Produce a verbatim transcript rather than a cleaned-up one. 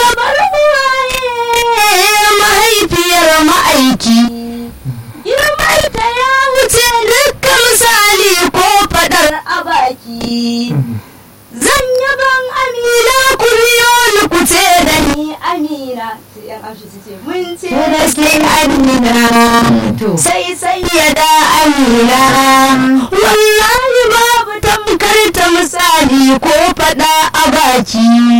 shugabar waye mahaifiyar ma'aiki girmanta ya wuce dukkan misali ko fadar a baki zan yaban amina ku biyo ni ku ce da ni amina sai yan amshi su ce mun ce da ke amina sai sai ya da amina wallahi babu tamkar ta misali ko fada a baki